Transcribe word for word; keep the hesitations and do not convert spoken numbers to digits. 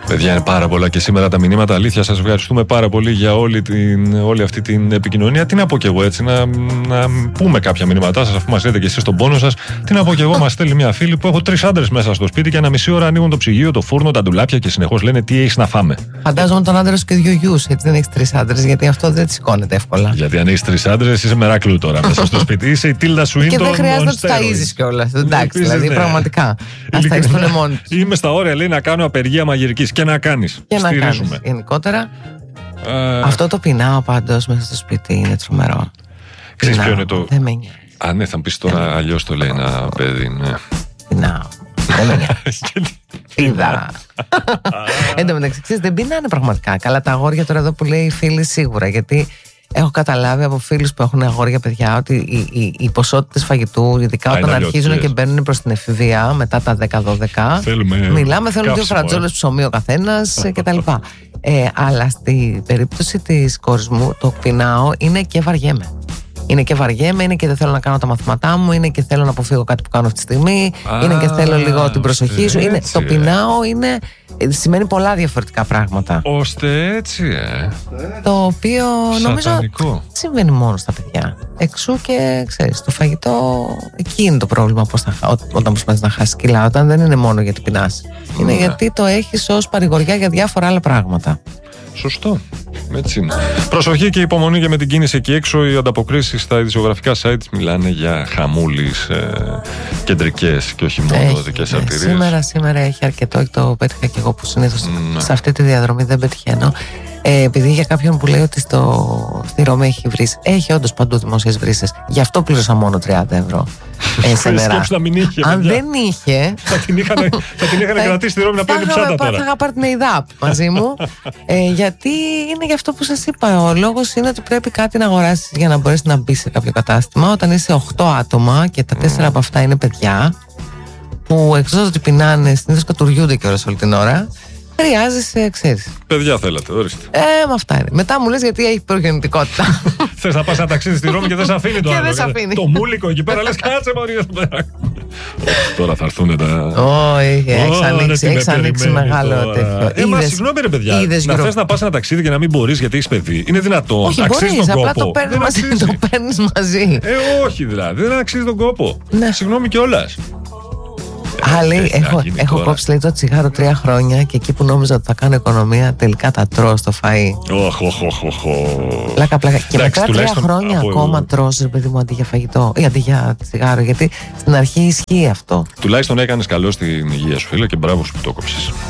Παιδιά, είναι πάρα πολλά και σήμερα τα μηνύματα. Αλήθεια, σας ευχαριστούμε πάρα πολύ για όλη, την, όλη αυτή την επικοινωνία. Τι να πω κι εγώ έτσι, να, να πούμε κάποια μηνύματά σας, αφού μας λέτε κι εσείς τον πόνο σας. Τι να πω κι εγώ, μας στέλνει μια φίλη που έχω τρεις άντρες μέσα στο σπίτι και ένα μισή ώρα ανοίγουν το ψυγείο, το φούρνο, τα ντουλάπια και συνεχώς λένε τι έχεις να φάμε. Φαντάζομαι τον άντρα σου και δύο γιους, έτσι δεν έχεις τρεις άντρες, γιατί αυτό δεν σηκώνεται εύκολα. Γιατί αν έχεις τρεις άντρες, είσαι μεράκλου τώρα μέσα στο σπίτι. Είσαι η Τίλτα Σουίντον. Και δεν χρειάζεται να τους ταΐζεις κιόλας. Εντάξει, δηλαδή πραγματικά. Ας ταΐζουν μόνοι τους. Είμαι στα όρια, λέει, να κάνω απεργία μαγειρικής και να κάνεις. Και να κάνεις. Γενικότερα. Uh... Αυτό το πεινάω πάντως μέσα στο σπίτι είναι τρομερό. Ξέρεις ποιο είναι το. Δεν με νοιάζει. Α, ναι, θα πεις τώρα αλλιώς το λέει ένα παιδί, ναι. Πεινάω. Δεν με νοιάζει. Είδα. Εν τω μεταξύ, ξέρεις, δεν πεινάνε πραγματικά. Καλά, τα αγόρια τώρα εδώ που λέει οι φίλοι σίγουρα. Γιατί έχω καταλάβει από φίλους που έχουν αγόρια παιδιά ότι οι, οι, οι ποσότητες φαγητού, ειδικά όταν αρχίζουν και μπαίνουν προς την εφηβεία μετά τα δέκα δώδεκα, μιλάμε, θέλουν δύο φρατζόλες ψωμί ο καθένας κτλ. Ε, αλλά στη περίπτωση της κόρης μου, το πεινάω είναι και βαριέμαι. Είναι και βαριέμαι, είναι και δεν θέλω να κάνω τα μαθήματά μου, είναι και θέλω να αποφύγω κάτι που κάνω αυτή τη στιγμή, Α, είναι και θέλω λίγο την προσοχή σου. Είναι, το πεινάω είναι, σημαίνει πολλά διαφορετικά πράγματα. Ώστε έτσι, ε. Το οποίο Σατανικό. Νομίζω συμβαίνει μόνο στα παιδιά. Εξού και ξέρεις, το φαγητό, εκεί είναι το πρόβλημα πώς θα, ό, όταν προσπαθείς να χάσεις κιλά, όταν δεν είναι μόνο γιατί πεινάς. Είναι yeah. γιατί το έχεις ως παρηγοριά για διάφορα άλλα πράγματα. Σωστό. Έτσι είναι. Προσοχή και υπομονή και με την κίνηση εκεί έξω. Οι ανταποκρίσεις στα ειδησιογραφικά sites μιλάνε για χαμούλης ε, κεντρικές και όχι μόνο δικές ναι, αρτηρίες. Σήμερα, σήμερα έχει αρκετό και το πέτυχα και εγώ που συνήθως ναι. σε αυτή τη διαδρομή δεν πετυχαίνω. Ε, επειδή για κάποιον που λέει ότι στο, στη Ρώμη έχει βρύσες, έχει όντως παντού δημόσιες βρύσες. Γι' αυτό πλήρωσα μόνο τριάντα ευρώ. Ε, σε νερά. Να μην είχε, αν δεν είχε, θα την είχαν, θα την είχαν κρατήσει στη Ρώμη να παίρνει ψάτα τώρα. Θα είχα πάρει την ΕΙΔΑΠ μαζί μου. ε, γιατί είναι γι' αυτό που σας είπα. Ο λόγος είναι ότι πρέπει κάτι να αγοράσεις για να μπορέσεις να μπει σε κάποιο κατάστημα. Όταν είσαι οκτώ άτομα και τα τέσσερα mm. από αυτά είναι παιδιά, που εκτός ότι πεινάνε, συνήθως κατουριούνται κιόλας όλη την ώρα. Χρειάζεσαι, ξέρεις. Παιδιά θέλατε, ορίστε. Ε, με αυτά είναι. Μετά μου λες γιατί έχει προγεννητικότητα. Θες να πας να ταξίδι στη Ρώμη και δεν σε αφήνει το άλλο. Το μούλικο εκεί πέρα λες κάτσε μωρί. Τώρα θα έρθουν τα. Όχι, έχεις ανοίξει μεγάλο τέτοιο. Ε, μα συγγνώμη ρε παιδιά. Να θες να πας ένα ταξίδι και να μην μπορείς γιατί έχεις παιδί. Είναι δυνατόν. Όχι, μπορείς, απλά το παίρνεις μαζί. Ε, όχι δηλαδή. Δεν αξίζει τον κόπο. Συγγνώμη κιόλας. Άλλη, έχω, έχω κόψει λέει, το τσιγάρο τρία χρόνια και εκεί που νόμιζα ότι θα κάνω οικονομία τελικά τα τρώω στο φαΐ. Οχ, οχ, οχ, οχ. Πλάκα, πλάκα. Και μετά τρία χρόνια ακόμα τρως, ρε παιδί μου, αντί για φαγητό ή αντί για τσιγάρο. Γιατί στην αρχή ισχύει αυτό. Τουλάχιστον έκανες καλό στην υγεία σου, φίλε, και μπράβο σου που το κόψεις.